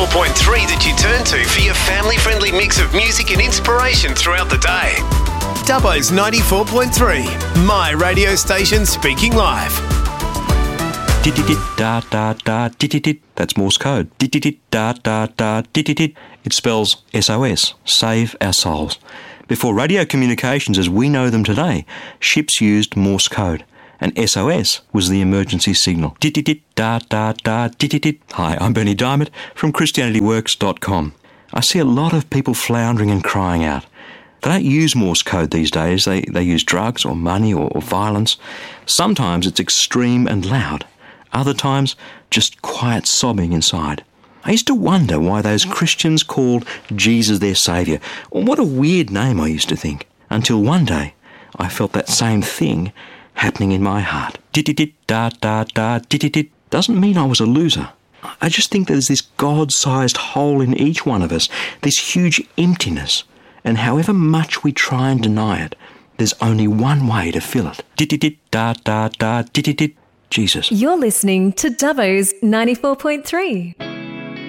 4.3 that you turn to for your family-friendly mix of music and inspiration throughout the day. Dubbo's 94.3, my radio station speaking live. That's Morse code. It spells SOS, save our souls. Before radio communications as we know them today, ships used Morse code, and SOS was the emergency signal. Hi, I'm Bernie Diamond from ChristianityWorks.com. I see a lot of people floundering and crying out. They don't use Morse code these days. They use drugs or money or violence. Sometimes it's extreme and loud. Other times, just quiet sobbing inside. I used to wonder why those Christians called Jesus their saviour. Well, what a weird name, I used to think. Until one day, I felt that same thing happening in my heart. Doesn't mean I was a loser. I just think there's this God-sized hole in each one of us, this huge emptiness. And however much we try and deny it, there's only one way to fill it. Jesus. You're listening to Dubbo's 94.3.